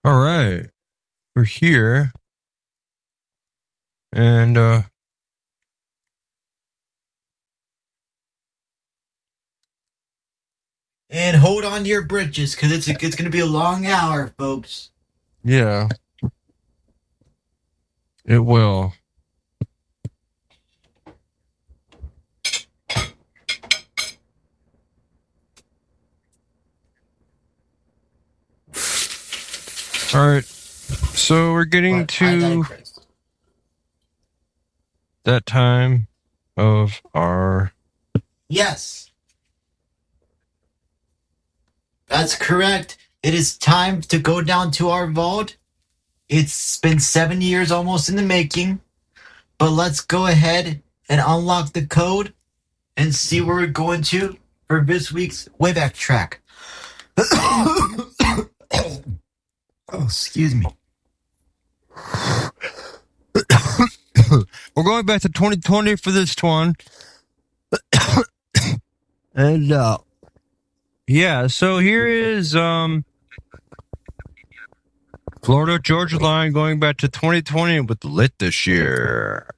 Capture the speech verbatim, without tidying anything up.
All right. We're here. And, uh, And hold on to your britches, because it's, it's going to be a long hour, folks. yeah. It will. All right. So we're getting But I to digress. that time of our... Yes. That's correct. It is time to go down to our vault. It's been seven years almost in the making. But let's go ahead and unlock the code and see where we're going to for this week's Wayback Track. Oh, excuse me. We're going back to twenty twenty for this one. And, uh, yeah, so here is, um, Florida Georgia Line going back to twenty twenty with Lit this year.